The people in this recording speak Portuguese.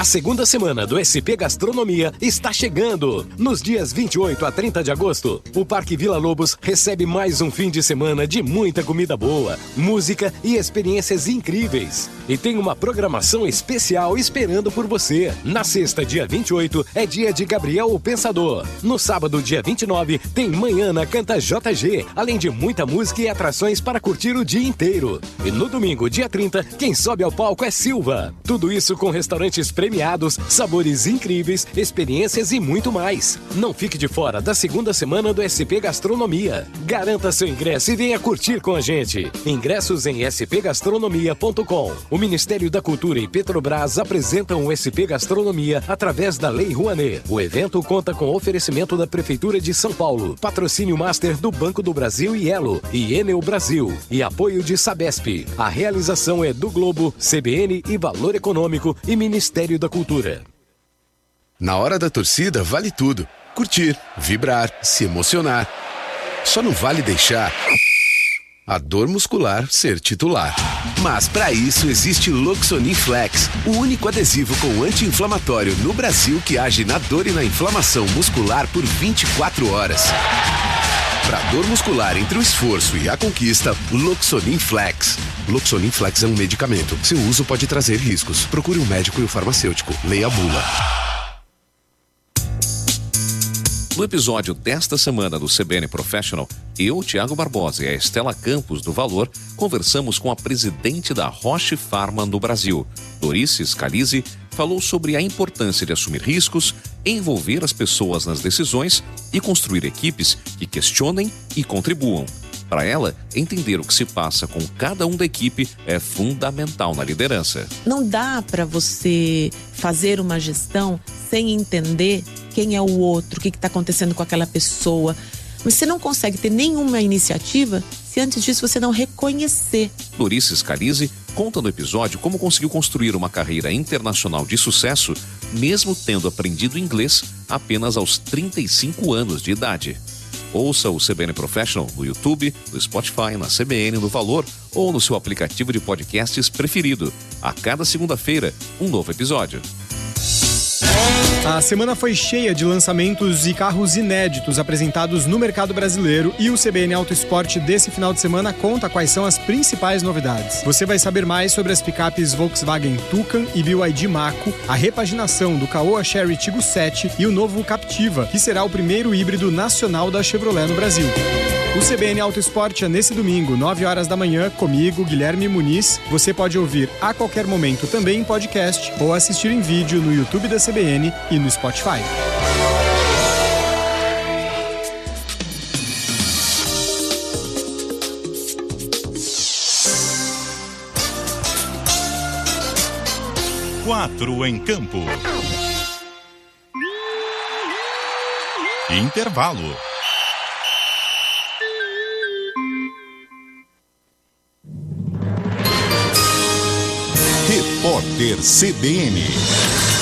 A segunda semana do SP Gastronomia está chegando. Nos dias 28 a 30 de agosto, o Parque Vila Lobos recebe mais um fim de semana de muita comida boa, música e experiências incríveis. E tem uma programação especial esperando por você. Na sexta, dia 28, é dia de Gabriel o Pensador. No sábado, dia 29, tem Manhã na Canta JG, além de muita música e atrações para curtir o dia inteiro. E no domingo, dia 30, quem sobe ao palco é Silva. Tudo isso com restaurantes premiados, sabores incríveis, experiências e muito mais. Não fique de fora da segunda semana do SP Gastronomia. Garanta seu ingresso e venha curtir com a gente. Ingressos em spgastronomia.com. O Ministério da Cultura e Petrobras apresentam o SP Gastronomia através da Lei Rouanet. O evento conta com oferecimento da Prefeitura de São Paulo, patrocínio master do Banco do Brasil e Elo e Enel Brasil e apoio de Sabesp. A realização é do Globo, CBN e Valor Econômico e Ministério da Cultura. Na hora da torcida vale tudo. Curtir, vibrar, se emocionar. Só não vale deixar a dor muscular ser titular. Mas para isso existe Loxonin Flex, o único adesivo com anti-inflamatório no Brasil que age na dor e na inflamação muscular por 24 horas. Para dor muscular entre o esforço e a conquista, Loxonin Flex. Loxonin Flex é um medicamento. Seu uso pode trazer riscos. Procure um médico e o farmacêutico. Leia a bula. No episódio desta semana do CBN Professional, eu, Thiago Barbosa e a Estela Campos, do Valor, conversamos com a presidente da Roche Pharma no Brasil. Dorice Scalise falou sobre a importância de assumir riscos, envolver as pessoas nas decisões e construir equipes que questionem e contribuam. Para ela, entender o que se passa com cada um da equipe é fundamental na liderança. Não dá para você fazer uma gestão sem entender quem é o outro, o que está acontecendo com aquela pessoa. Mas você não consegue ter nenhuma iniciativa se antes disso você não reconhecer. Dorice Scalise conta no episódio como conseguiu construir uma carreira internacional de sucesso, mesmo tendo aprendido inglês apenas aos 35 anos de idade. Ouça o CBN Professional no YouTube, no Spotify, na CBN, no Valor ou no seu aplicativo de podcasts preferido. A cada segunda-feira, um novo episódio. A semana foi cheia de lançamentos e carros inéditos apresentados no mercado brasileiro e o CBN Auto Esporte desse final de semana conta quais são as principais novidades. Você vai saber mais sobre as picapes Volkswagen Tucan e BYD Mako, a repaginação do Caoa Chery Tiggo 7 e o novo Captiva, que será o primeiro híbrido nacional da Chevrolet no Brasil. O CBN Auto Esporte é nesse domingo, 9 horas da manhã, comigo, Guilherme Muniz. Você pode ouvir a qualquer momento também em podcast ou assistir em vídeo no YouTube da CBN e no Spotify. Quatro em campo. Intervalo. Repórter CBN.